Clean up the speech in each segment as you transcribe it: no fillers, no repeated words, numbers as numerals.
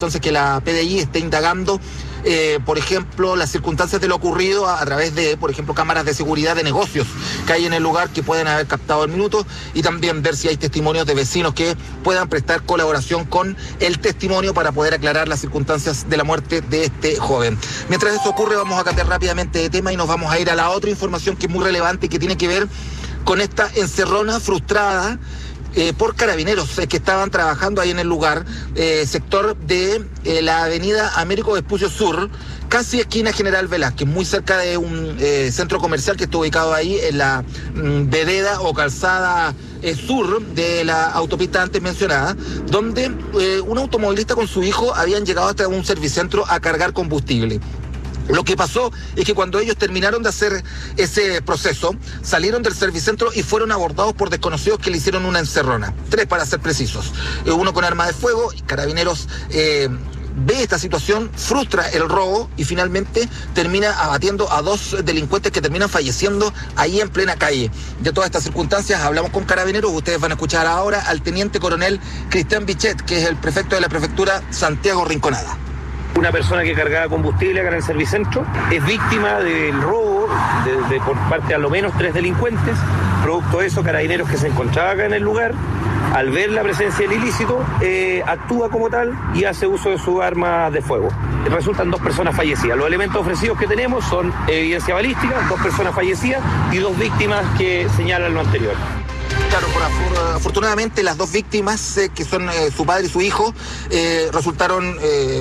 entonces que la PDI esté indagando, por ejemplo, las circunstancias de lo ocurrido a través de, por ejemplo, cámaras de seguridad de negocios que hay en el lugar que pueden haber captado el minuto, y también ver si hay testimonios de vecinos que puedan prestar colaboración con el testimonio para poder aclarar las circunstancias de la muerte de este joven. Mientras eso ocurre, vamos a cambiar rápidamente de tema y nos vamos a ir a la otra información que es muy relevante y que tiene que ver con esta encerrona frustrada por carabineros que estaban trabajando ahí en el lugar, sector de la avenida Américo Vespucio Sur, casi esquina General Velázquez, muy cerca de un centro comercial que está ubicado ahí en la vereda o calzada sur de la autopista antes mencionada, donde un automovilista con su hijo habían llegado hasta un servicentro a cargar combustible. Lo que pasó es que cuando ellos terminaron de hacer ese proceso, salieron del servicentro y fueron abordados por desconocidos que le hicieron una encerrona. 3 para ser precisos. Uno con arma de fuego, y Carabineros ve esta situación, frustra el robo y finalmente termina abatiendo a 2 delincuentes que terminan falleciendo ahí en plena calle. De todas estas circunstancias hablamos con Carabineros. Ustedes van a escuchar ahora al teniente coronel Cristian Bichet, que es el prefecto de la prefectura Santiago Rinconada. Una persona que cargaba combustible acá en el servicentro es víctima del robo por parte de a lo menos 3 delincuentes. Producto de eso, Carabineros, que se encontraba acá en el lugar, al ver la presencia del ilícito, actúa como tal y hace uso de su arma de fuego. Resultan 2 personas fallecidas. Los elementos ofrecidos que tenemos son evidencia balística, 2 personas fallecidas y 2 víctimas que señalan lo anterior. Claro, afortunadamente las 2 víctimas, que son su padre y su hijo, resultaron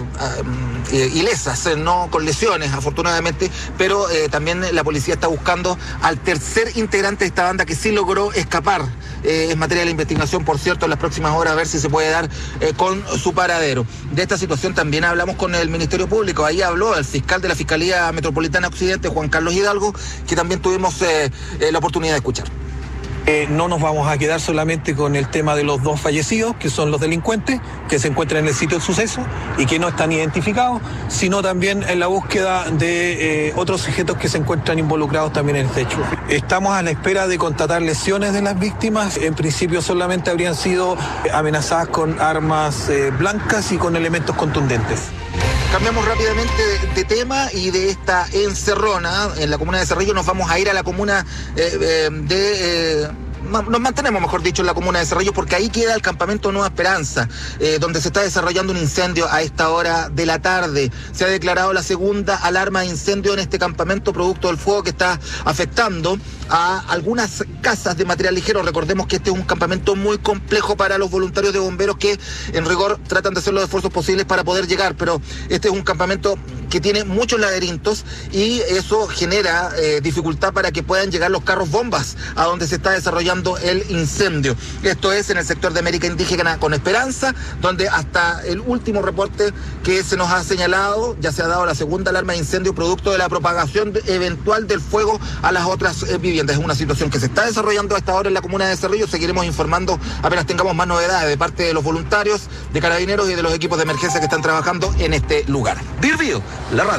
ilesas, no con lesiones, afortunadamente, pero también la policía está buscando al tercer integrante de esta banda que sí logró escapar. Es materia de la investigación, por cierto, en las próximas horas, a ver si se puede dar con su paradero. De esta situación también hablamos con el Ministerio Público. Ahí habló el fiscal de la Fiscalía Metropolitana Occidente, Juan Carlos Hidalgo, que también tuvimos la oportunidad de escuchar. No nos vamos a quedar solamente con el tema de los 2 fallecidos, que son los delincuentes, que se encuentran en el sitio del suceso y que no están identificados, sino también en la búsqueda de otros sujetos que se encuentran involucrados también en este hecho. Estamos a la espera de constatar lesiones de las víctimas. En principio solamente habrían sido amenazadas con armas blancas y con elementos contundentes. Cambiamos rápidamente de tema y de esta encerrona en la comuna de Cerrillo nos vamos a ir a la comuna nos mantenemos, mejor dicho, en la comuna de Cerrillo, porque ahí queda el campamento Nueva Esperanza, donde se está desarrollando un incendio a esta hora de la tarde. Se ha declarado la segunda alarma de incendio en este campamento, producto del fuego que está afectando a algunas casas de material ligero. Recordemos que este es un campamento muy complejo para los voluntarios de bomberos que en rigor tratan de hacer los esfuerzos posibles para poder llegar, pero este es un campamento que tiene muchos laberintos y eso genera dificultad para que puedan llegar los carros bombas a donde se está desarrollando el incendio. Esto es en el sector de América Indígena con Esperanza, donde hasta el último reporte que se nos ha señalado ya se ha dado la segunda alarma de incendio producto de la propagación eventual del fuego a las otras viviendas. Es una situación que se está desarrollando a esta hora en la comuna de Cerrillo. Seguiremos informando apenas tengamos más novedades de parte de los voluntarios, de Carabineros y de los equipos de emergencia que están trabajando en este lugar. Birbio, la radio.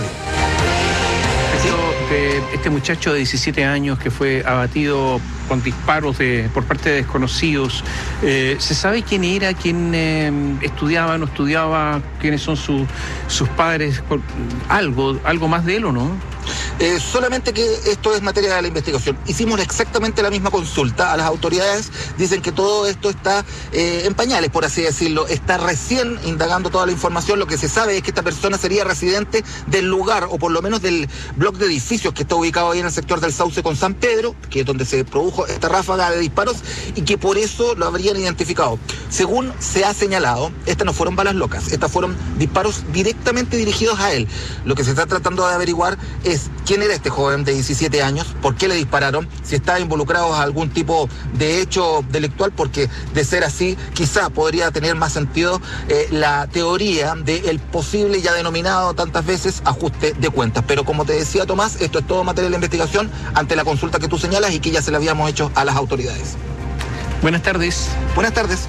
De este muchacho de 17 años que fue abatido con disparos por parte de desconocidos, ¿se sabe quién era, quién estudiaba, no estudiaba, quiénes son sus padres? ¿Algo más de él o no? Solamente que esto es materia de la investigación. Hicimos exactamente la misma consulta a las autoridades. Dicen que todo esto está en pañales, por así decirlo. Está recién indagando toda la información. Lo que se sabe es que esta persona sería residente del lugar, o por lo menos del bloque de edificios que está ubicado ahí en el sector del Sauce con San Pedro, que es donde se produjo esta ráfaga de disparos, y que por eso lo habrían identificado. Según se ha señalado, estas no fueron balas locas, estas fueron disparos directamente dirigidos a él. Lo que se está tratando de averiguar es quién era este joven de 17 años, por qué le dispararon, si está involucrado en algún tipo de hecho delictual, porque de ser así, quizá podría tener más sentido la teoría del posible, ya denominado tantas veces, ajuste de cuentas. Pero como te decía Tomás, esto es todo materia de investigación ante la consulta que tú señalas y que ya se la habíamos hecho a las autoridades. Buenas tardes. Buenas tardes.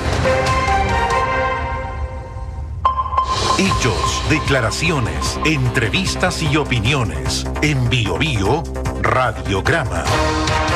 Hechos, declaraciones, entrevistas y opiniones. En Bio Bio Radiograma.